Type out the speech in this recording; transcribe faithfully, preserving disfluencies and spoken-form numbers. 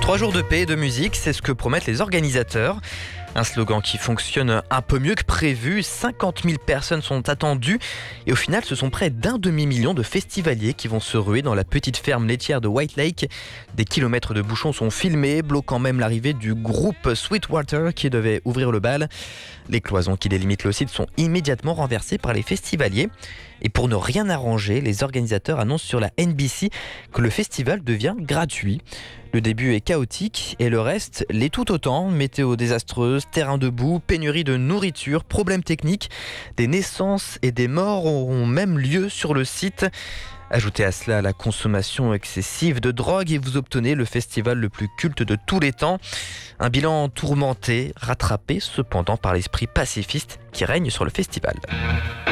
Trois jours de paix et de musique, c'est ce que promettent les organisateurs. Un slogan qui fonctionne un peu mieux que prévu. cinquante mille personnes sont attendues et au final, ce sont près d'un demi-million de festivaliers qui vont se ruer dans la petite ferme laitière de White Lake. Des kilomètres de bouchons sont filmés, bloquant même l'arrivée du groupe Sweetwater qui devait ouvrir le bal. Les cloisons qui délimitent le site sont immédiatement renversées par les festivaliers. Et pour ne rien arranger, les organisateurs annoncent sur la N B C que le festival devient gratuit. Le début est chaotique et le reste l'est tout autant. Météo désastreuse, terrain debout, pénurie de nourriture, problèmes techniques. Des naissances et des morts auront même lieu sur le site. Ajoutez à cela la consommation excessive de drogue et vous obtenez le festival le plus culte de tous les temps. Un bilan tourmenté, rattrapé cependant par l'esprit pacifiste qui règne sur le festival.